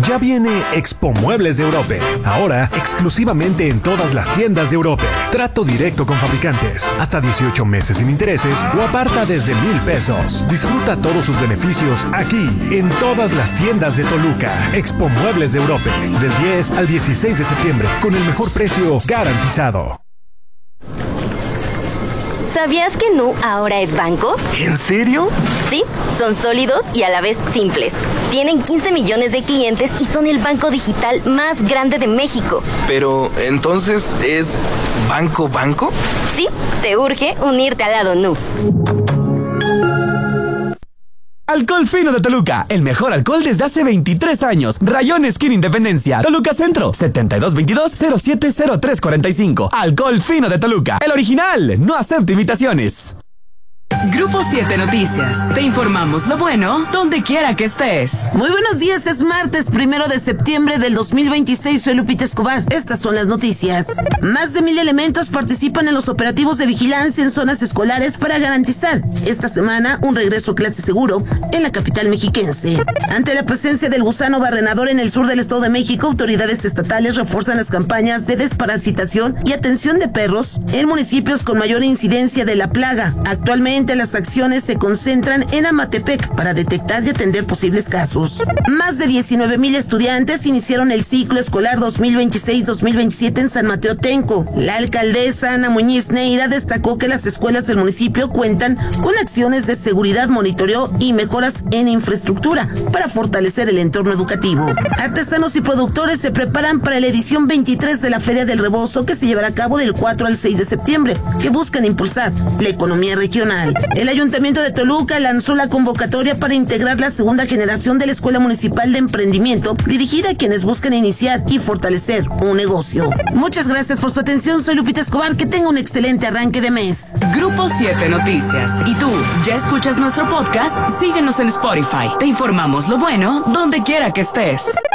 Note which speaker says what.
Speaker 1: Ya viene Expo Muebles de Europe. Ahora, exclusivamente en todas las tiendas de Europe. Trato directo con fabricantes. Hasta 18 meses sin intereses o aparta desde 1,000 pesos. Disfruta todos sus beneficios aquí, en todas las tiendas de Toluca. Expo Muebles de Europe. Del 10 al 16 de septiembre. Con el mejor precio garantizado.
Speaker 2: ¿Sabías que Nu ahora es banco?
Speaker 3: ¿En serio?
Speaker 2: Sí, son sólidos y a la vez simples. Tienen 15 millones de clientes y son el banco digital más grande de México.
Speaker 3: Pero, ¿entonces es banco?
Speaker 2: Sí, te urge unirte al lado Nu.
Speaker 4: Alcohol Fino de Toluca, el mejor alcohol desde hace 23 años. Rayón Esquina Independencia, Toluca Centro, 7222-070345. Alcohol Fino de Toluca, el original, no acepta imitaciones.
Speaker 5: Grupo 7 Noticias. Te informamos lo bueno donde quiera que estés.
Speaker 6: Muy buenos días, es martes 1 de septiembre del 2026. Soy Lupita Escobar. Estas son las noticias. Más de 1,000 elementos participan en los operativos de vigilancia en zonas escolares para garantizar esta semana un regreso a clase seguro en la capital mexiquense. Ante la presencia del gusano barrenador en el sur del Estado de México, autoridades estatales refuerzan las campañas de desparasitación y atención de perros en municipios con mayor incidencia de la plaga. Actualmente las acciones se concentran en Amatepec para detectar y atender posibles casos. Más de 19,000 estudiantes iniciaron el ciclo escolar 2026-2027 en San Mateo Tenco. La alcaldesa Ana Muñiz Neira destacó que las escuelas del municipio cuentan con acciones de seguridad, monitoreo y mejoras en infraestructura para fortalecer el entorno educativo. Artesanos y productores se preparan para la edición 23 de la Feria del Rebozo, que se llevará a cabo del 4 al 6 de septiembre, que buscan impulsar la economía regional. El Ayuntamiento de Toluca lanzó la convocatoria para integrar la segunda generación de la Escuela Municipal de Emprendimiento, dirigida a quienes buscan iniciar y fortalecer un negocio. Muchas gracias por su atención, soy Lupita Escobar, que tenga un excelente arranque de mes.
Speaker 5: Grupo 7 Noticias. ¿Y tú, ya escuchas nuestro podcast? Síguenos en Spotify. Te informamos lo bueno donde quiera que estés.